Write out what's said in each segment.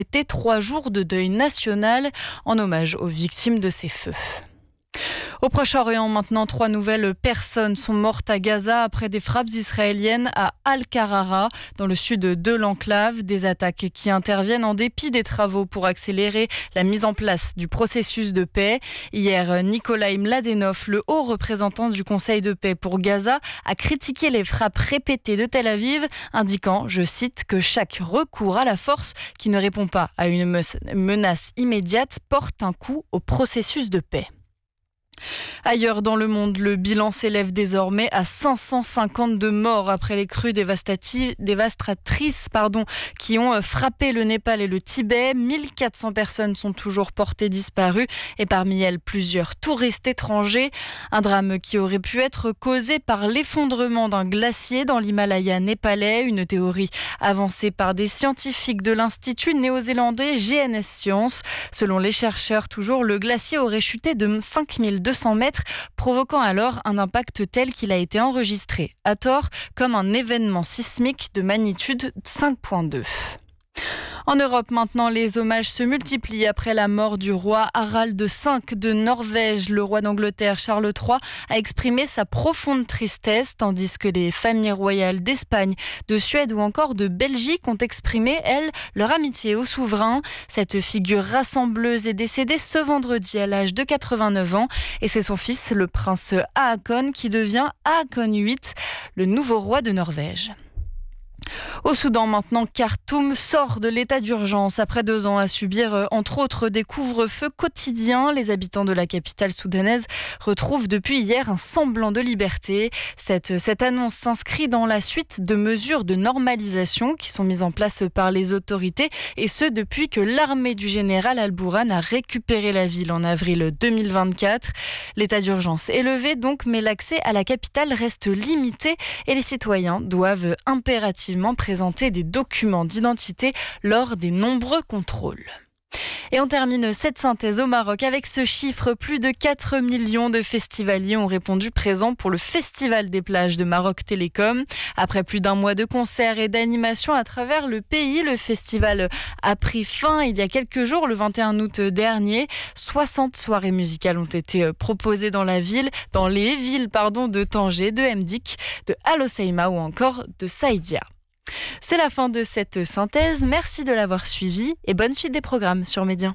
C'était 3 jours de deuil national en hommage aux victimes de ces feux. Au Proche-Orient, maintenant, 3 nouvelles personnes sont mortes à Gaza après des frappes israéliennes à Al-Qarara, dans le sud de l'enclave. Des attaques qui interviennent en dépit des travaux pour accélérer la mise en place du processus de paix. Hier, Nikolai Mladenov, le haut représentant du Conseil de paix pour Gaza, a critiqué les frappes répétées de Tel Aviv, indiquant, je cite, que chaque recours à la force qui ne répond pas à une menace immédiate porte un coup au processus de paix. Ailleurs dans le monde, le bilan s'élève désormais à 552 morts après les crues dévastatrices qui ont frappé le Népal et le Tibet. 1400 personnes sont toujours portées disparues et parmi elles plusieurs touristes étrangers. Un drame qui aurait pu être causé par l'effondrement d'un glacier dans l'Himalaya népalais, une théorie avancée par des scientifiques de l'Institut néo-zélandais GNS Science. Selon les chercheurs, toujours, le glacier aurait chuté de 5200 mètres, provoquant alors un impact tel qu'il a été enregistré à tort comme un événement sismique de magnitude 5.2. En Europe, maintenant, les hommages se multiplient après la mort du roi Harald V de Norvège. Le roi d'Angleterre, Charles III, a exprimé sa profonde tristesse, tandis que les familles royales d'Espagne, de Suède ou encore de Belgique ont exprimé, elles, leur amitié au souverain. Cette figure rassembleuse est décédée ce vendredi à l'âge de 89 ans. Et c'est son fils, le prince Haakon, qui devient Haakon VIII, le nouveau roi de Norvège. Au Soudan maintenant, Khartoum sort de l'état d'urgence après 2 ans à subir entre autres des couvre-feux quotidiens. Les habitants de la capitale soudanaise retrouvent depuis hier un semblant de liberté. Cette annonce s'inscrit dans la suite de mesures de normalisation qui sont mises en place par les autorités et ce depuis que l'armée du général Al-Bourhan a récupéré la ville en avril 2024. L'état d'urgence est levé donc, mais l'accès à la capitale reste limité et les citoyens doivent impérativement présenter des documents d'identité lors des nombreux contrôles. Et on termine cette synthèse au Maroc avec ce chiffre. Plus de 4 millions de festivaliers ont répondu présents pour le Festival des plages de Maroc Télécom. Après plus d'1 mois de concerts et d'animations à travers le pays, le festival a pris fin il y a quelques jours, le 21 août dernier. 60 soirées musicales ont été proposées dans les villes de Tanger, de Mdik, de Al Hoceima ou encore de Saïdia. C'est la fin de cette synthèse. Merci de l'avoir suivi et bonne suite des programmes sur Média.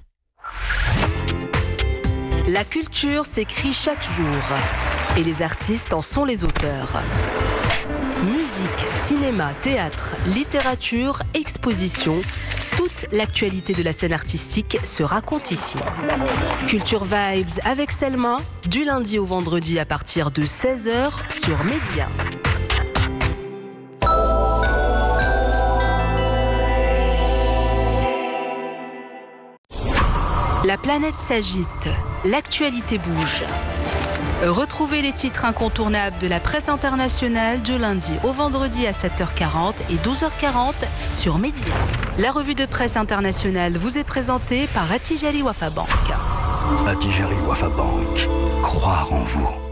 La culture s'écrit chaque jour et les artistes en sont les auteurs. Musique, cinéma, théâtre, littérature, exposition, toute l'actualité de la scène artistique se raconte ici. Culture Vibes avec Selma, du lundi au vendredi à partir de 16h sur Média. La planète s'agite, l'actualité bouge. Retrouvez les titres incontournables de la presse internationale du lundi au vendredi à 7h40 et 12h40 sur Média. La revue de presse internationale vous est présentée par Attijari Wafa Bank. Attijari Wafa Bank, croire en vous.